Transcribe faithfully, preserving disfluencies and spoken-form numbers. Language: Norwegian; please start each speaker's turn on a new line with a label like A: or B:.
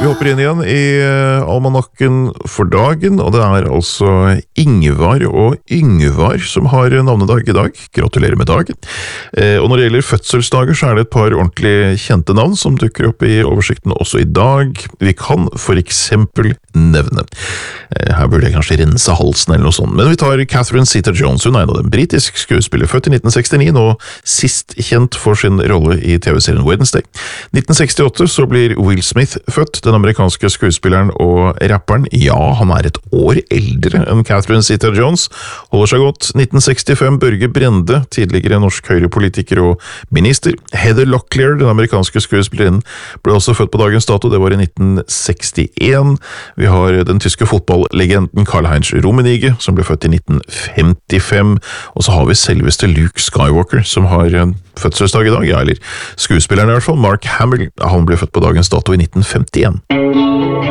A: Vi hopper inn igjen i uh, almanakken for dagen, og det er altså Ingvar og Yngvar som har navnedag i dag. Gratulerer med dagen. Eh, og når det gjelder fødselsdager, så er det et par ordentlig kjente navn som dukker opp i oversikten også i dag. Vi kan for eksempel nevne. Eh, her burde jeg kanskje rense halsen eller noe sånt, men vi tar Catherine Zeta-Jones. Hun er en av dem, britisk skuespiller, født i nitten sekstini, nå sist kjent for sin rolle i T V-serien Wednesday. nitten sekstiåtte så blir Will Smith født, den amerikanske skuespilleren og rapperen. Ja, han er et år eldre enn Catherine Zeta-Jones, holder seg godt. nitten sekstifem, Børge Brende, tidligere norsk høyrepolitiker og minister. Heather Locklear, den amerikanske skuespillerinnen, ble også født på dagens dato, det var i nitten sekstien. Vi har den tyske fotballlegenden Karl-Heinz Rummenigge, som ble født i nitten femtifem, og så har vi selveste Luke Skywalker, som har en fødselsdag i dag, ja, eller skuespilleren i hvert fall, Mark Hamill. Han ble født på dagens dato i nitten femtien.